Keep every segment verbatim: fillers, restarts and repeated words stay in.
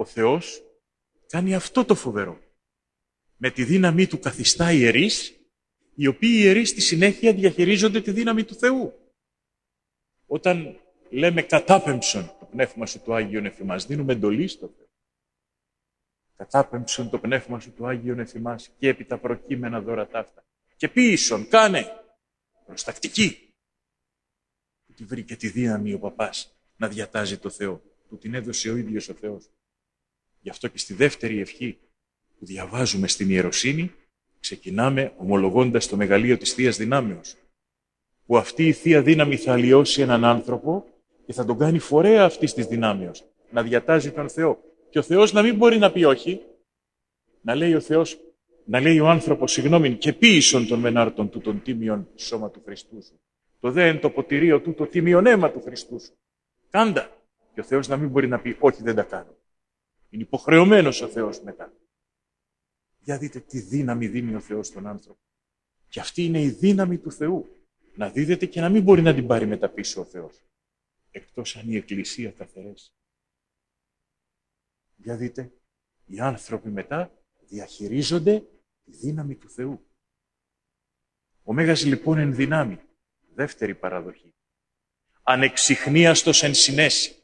Ο Θεός κάνει αυτό το φοβερό. Με τη δύναμή του καθιστά ιερείς, οι οποίοι ιερείς στη συνέχεια διαχειρίζονται τη δύναμη του Θεού. Όταν λέμε κατάπεμψον το πνεύμα σου του Άγιον εφημάς, δίνουμε εντολή στο Θεό. Κατάπεμψον το πνεύμα σου του Άγιον εφημάς και επί τα προκείμενα δώρα ταύτα. Και ποίησον, κάνε, προστακτική. Που τη βρήκε τη δύναμη ο παπάς να διατάζει το Θεό. Του την έδωσε ο ίδιος ο Θεός. Γι' αυτό και στη δεύτερη ευχή που διαβάζουμε στην ιεροσύνη, ξεκινάμε ομολογώντας το μεγαλείο της Θείας Δυνάμεως. Που αυτή η Θεία Δύναμη θα αλλοιώσει έναν άνθρωπο και θα τον κάνει φορέα αυτής της δυνάμεως. Να διατάζει τον Θεό. Και ο Θεός να μην μπορεί να πει όχι. Να λέει ο Θεός, να λέει ο άνθρωπος, συγγνώμη, και ποίησον τον μενάρτον του τον τίμιον σώμα του Χριστού σου. Το δε εν το ποτηρίο του το τίμιον αίμα του Χριστού σου. Κάντα. Και ο Θεός να μην μπορεί να πει όχι, δεν τα κάνω. Είναι υποχρεωμένος ο Θεός μετά. Για δείτε τι δύναμη δίνει ο Θεός στον άνθρωπο. Και αυτή είναι η δύναμη του Θεού. Να δίδεται και να μην μπορεί να την πάρει μετά πίσω ο Θεός. Εκτός αν η Εκκλησία τα αφαιρέσει. Για δείτε, οι άνθρωποι μετά διαχειρίζονται τη δύναμη του Θεού. Ο Μέγας λοιπόν εν δυνάμει, δεύτερη παραδοχή. Ανεξιχνίαστος εν συνέση.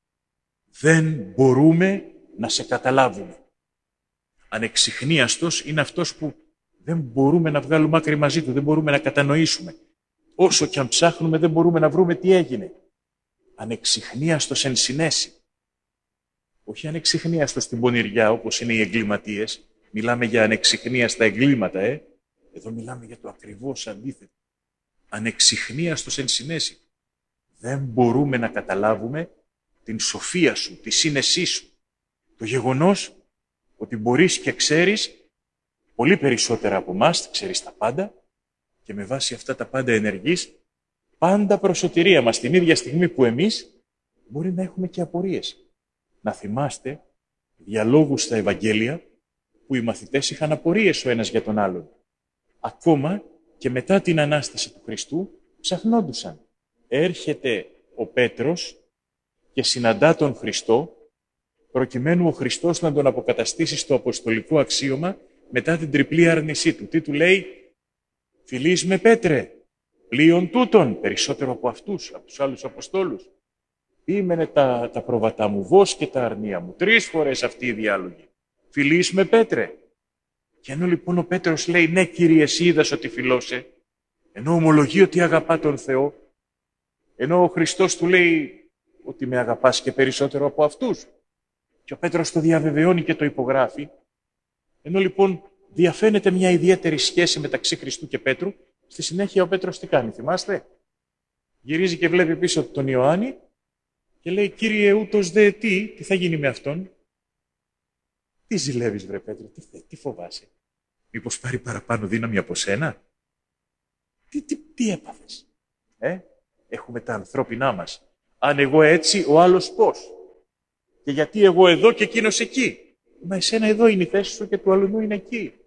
Δεν μπορούμε να σε καταλάβουμε. Ανεξιχνίαστος είναι αυτός που δεν μπορούμε να βγάλουμε άκρη μαζί του, δεν μπορούμε να κατανοήσουμε. Όσο κι αν ψάχνουμε δεν μπορούμε να βρούμε τι έγινε. Ανεξιχνίαστος εν συνέση. Όχι ανεξιχνίαστος στην πονηριά όπως είναι οι εγκληματίες. Μιλάμε για ανεξιχνίαστα εγκλήματα, ε. Εδώ μιλάμε για το ακριβώς αντίθετο. Ανεξιχνίαστος εν συνέση. Δεν μπορούμε να καταλάβουμε την σοφία σου, τη σύνεσή σου. Το γεγονός ότι μπορείς και ξέρεις πολύ περισσότερα από εμάς, ξέρεις τα πάντα και με βάση αυτά τα πάντα ενεργείς πάντα προς σωτηρία μας την ίδια στιγμή που εμείς μπορεί να έχουμε και απορίες. Να θυμάστε διαλόγους στα Ευαγγέλια που οι μαθητές είχαν απορίες ο ένας για τον άλλον. Ακόμα και μετά την Ανάσταση του Χριστού ψαχνόντουσαν. Έρχεται ο Πέτρος και συναντά τον Χριστό προκειμένου ο Χριστός να τον αποκαταστήσει στο αποστολικό αξίωμα μετά την τριπλή άρνησή του. Τι του λέει? Φιλείς με Πέτρε, πλοίον τούτον, περισσότερο από αυτούς, από τους άλλους Αποστόλους. Σήμαινε τα, τα προβατά μου, βος και τα αρνία μου. Τρεις φορές αυτοί οι διάλογοι. Φιλείς με Πέτρε. Και ενώ λοιπόν ο Πέτρος λέει, ναι Κύριε, εσύ είδας ότι φιλώσε, ενώ ομολογεί ότι αγαπά τον Θεό, ενώ ο Χριστός του λέει ότι με αγαπάς και περισσότερο από αυτούς, και ο Πέτρος το διαβεβαιώνει και το υπογράφει, ενώ λοιπόν διαφαίνεται μια ιδιαίτερη σχέση μεταξύ Χριστού και Πέτρου, στη συνέχεια ο Πέτρος τι κάνει, θυμάστε? Γυρίζει και βλέπει πίσω τον Ιωάννη και λέει, Κύριε, ούτως δε τι, τι θα γίνει με αυτόν? Τι ζηλεύεις βρε Πέτρο, τι, τι φοβάσαι? Μήπως πάρει παραπάνω δύναμη από σένα? Τι, τι, τι έπαθες? Ε? Έχουμε τα ανθρώπινά μας. Αν εγώ έτσι, ο άλλος πώς? Και γιατί εγώ εδώ και εκείνος εκεί? Μα εσένα εδώ είναι η θέση σου και του αλλού είναι εκεί.